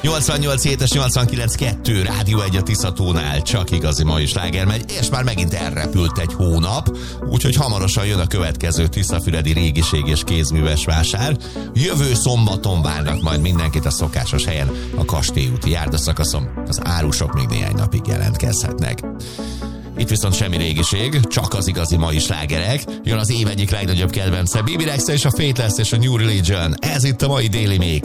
88 7-es, 89.2 Rádió 1 a Tiszatónál, csak igazi mai sláger megy, és már megint elrepült egy hónap, úgyhogy hamarosan jön a következő tiszafüredi régiség és kézműves vásár. Jövő szombaton várnak majd mindenkit a szokásos helyen, a Kastélyúti járdaszakaszon. Az árusok még néhány napig jelentkezhetnek. Itt viszont semmi régiség, csak az igazi mai slágerek. Jön az év egyik legnagyobb kedvence, Bibi Rexha és a Faithless és a New Religion. Ez itt a mai Daily Mix.